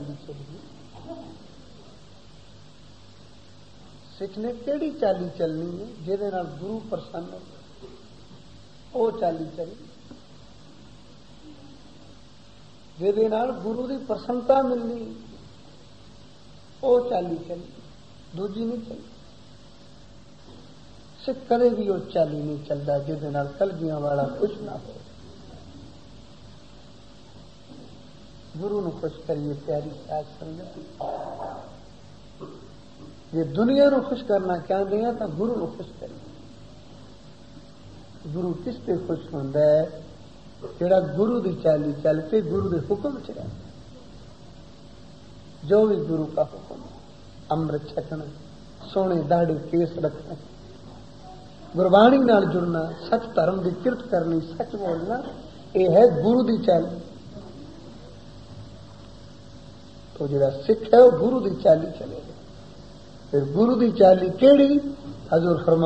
चाली चली। सिख ने केड़ी चाली चलनी है जिहदे नाल गुरु प्रसन्न हो, चाली चली। जिहदे नाल गुरु की प्रसन्नता मिलनी वो चाली चली, दूजी नहीं चली। सिख कदे भी वो चाली नहीं चलता जिहदे नाल कलगियां वाला खुश ना हो। गुरु नूं खुश करिए प्यारी साध संगत। जे दुनिया नूं खुश करना चाहते हैं तो गुरु नूं खुश करिए। गुरु किस पे खुश होंदा है? जिहड़ा गुरु दी चाली चल के गुरु दे हुक्म च रहंदा। जो भी गुरु का हुक्म, अमृत छकना, सोने दाढ़े केस रखना, गुरबाणी नाल जुड़ना, सच धर्म की किरत करनी, सच बोलना, यह है गुरु दी चाली। तो जिहड़ा सिख है वो गुरु दी चाली चलेगा। फिर गुरु दी चाली केड़ी? हजूर फरमा